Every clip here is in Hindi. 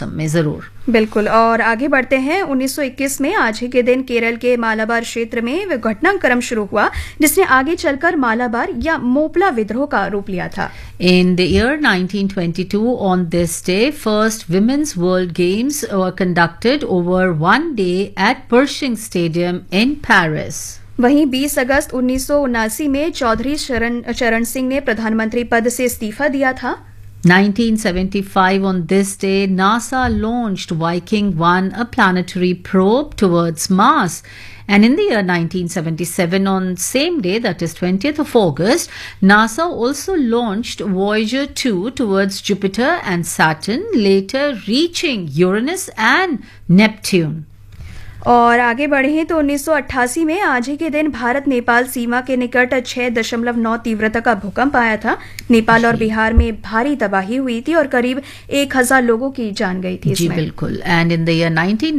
मौसम में जरूर। बिल्कुल। और आगे बढ़ते हैं। 1921 में आज ही के दिन केरल के मालाबार क्षेत्र में वह घटनाक्रम शुरू हुआ जिसने आगे चलकर मालाबार या मोपला विद्रोह का रूप लिया था। In the year 1922, on this day, first Women's World Games were conducted over one day at Pershing Stadium in Paris. वहीं 20 अगस्त 1979 में चौधरी चरण सिंह ने प्रधानमंत्री पद से इस्तीफा दिया था। 1975, on this day, NASA launched Viking 1, a planetary probe towards Mars. And in the year 1977, on same day, that is 20th of August, NASA also launched Voyager 2 towards Jupiter and Saturn, later reaching Uranus and Neptune. और आगे बढ़े तो 1988 में आज ही के दिन भारत नेपाल सीमा के निकट 6.9 तीव्रता का भूकंप आया था। नेपाल और बिहार में भारी तबाही हुई थी और करीब 1000 लोगों की जान गई थी इसमें। जी बिल्कुल। And in the year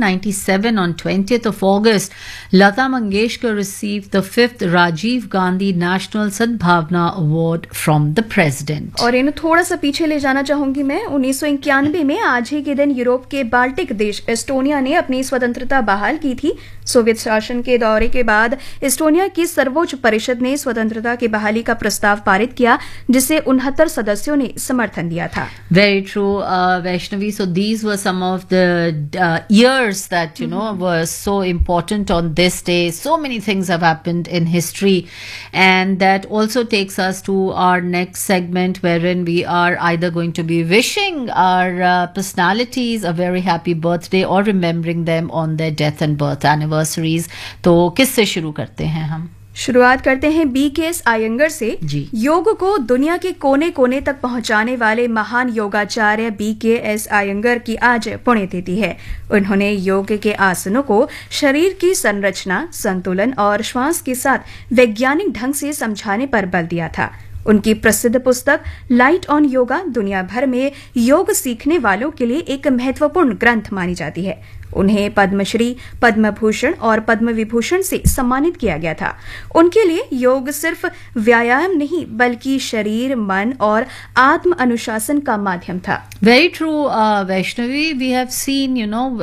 1997 on 20th of August, Lata Mangeshkar received the 5th Rajiv Gandhi National Sadbhavna Award from the President. और इन्हें थोड़ा सा पीछे ले जाना चाहूंगी मैं। 1991 में आज ही के दिन यूरोप के बाल्टिक देश एस्टोनिया ने अपनी स्वतंत्रता बहाल की थी। सोवियत शासन के दौरे के बाद एस्टोनिया की सर्वोच्च परिषद ने स्वतंत्रता की बहाली का प्रस्ताव पारित किया जिसे 69 सदस्यों ने समर्थन दिया था। Very true, Vaishnavi. So these were some of the years that were so important on this day. So many things have happened in history, and that also takes us to our next segment, wherein we are either going to be wishing our personalities a very happy birthday or remembering them on their death and birth anniversaries. तो किससे शुरू करते हैं हम? शुरुआत करते हैं BKS आयंगर से। योग को दुनिया के कोने कोने तक पहुंचाने वाले महान योगाचार्य BKS आयंगर की आज पुण्यतिथि है। उन्होंने योग के आसनों को शरीर की संरचना, संतुलन और श्वास के साथ वैज्ञानिक ढंग से समझाने पर बल दिया था। उनकी प्रसिद्ध पुस्तक लाइट ऑन योगा दुनिया भर में योग सीखने वालों के लिए एक महत्वपूर्ण ग्रंथ मानी जाती है। उन्हें पद्मश्री, पद्म भूषण और पद्म विभूषण से सम्मानित किया गया था। उनके लिए योग सिर्फ व्यायाम नहीं बल्कि शरीर, मन और आत्म अनुशासन का माध्यम था। Very true, Vaishnavi. We have seen,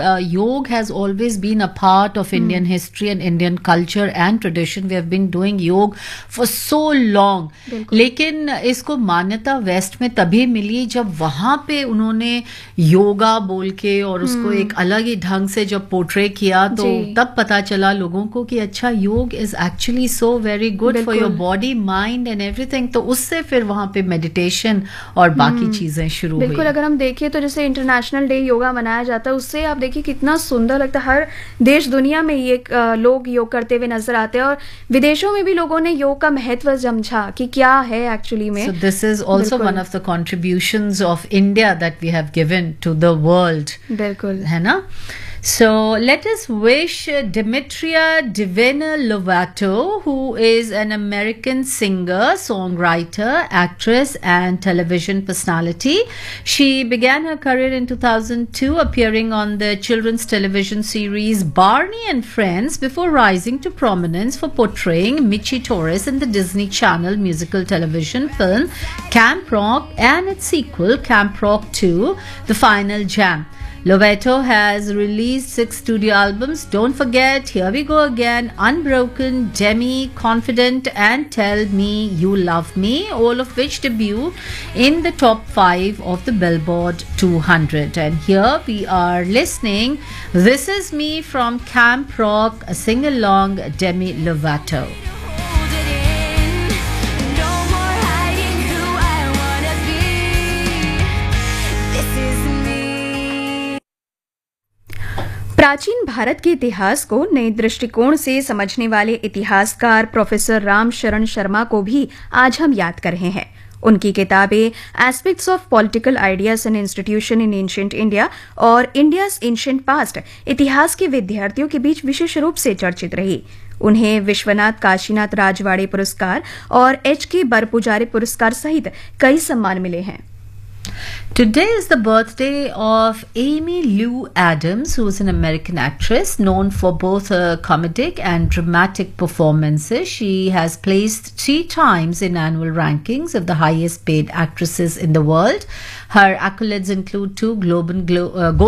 yoga has always been a part of Indian history and Indian culture and tradition. We have been doing yoga for so long. लेकिन इसको मान्यता वेस्ट में तभी मिली जब वहां पे उन्होंने योगा बोल के और उसको एक अलग ही ढंग से जब पोर्ट्रे किया तो तब पता चला लोगों को कि अच्छा योग is actually so very good for your body, mind and everything. तो उससे फिर वहां पे मेडिटेशन और बाकी चीजें शुरू हुई। बिल्कुल। अगर हम देखें तो जैसे इंटरनेशनल डे योगा मनाया जाता है, उससे आप देखिए कितना सुंदर लगता है। हर देश दुनिया में ये लोग योग करते हुए नजर आते हैं और विदेशों में भी लोगों ने योग का महत्व समझा कि क्या है एक्चुअली में। So this is also one of the contributions of India that we have given to the world. बिल्कुल, है ना? So let us wish Demetria Divina Lovato, who is an American singer, songwriter, actress, and television personality. She began her career in 2002, appearing on the children's television series Barney and Friends, before rising to prominence for portraying Michi Torres in the Disney Channel musical television film Camp Rock and its sequel Camp Rock 2: The Final Jam. Lovato has released 6 studio albums. Don't forget, Here We Go Again, Unbroken, Demi, Confident, and Tell Me You Love Me, all of which debut in the top 5 of the Billboard 200. And here we are listening. This is Me from Camp Rock, a sing-along, Demi Lovato. प्राचीन भारत के इतिहास को नए दृष्टिकोण से समझने वाले इतिहासकार प्रोफेसर राम शरण शर्मा को भी आज हम याद कर रहे हैं। उनकी किताबें aspects of political ideas and institution in ancient India और इंडियाज एंशिएंट पास्ट इतिहास के विद्यार्थियों के बीच विशेष रूप से चर्चित रही। उन्हें विश्वनाथ काशीनाथ राजवाड़े पुरस्कार और HK बरपुजारी पुरस्कार सहित कई सम्मान मिले हैं। Today is the birthday of Amy Lou Adams, who is an American actress known for both her comedic and dramatic performances. She has placed 3 times in annual rankings of the highest paid actresses in the world. Her accolades include 2 Golden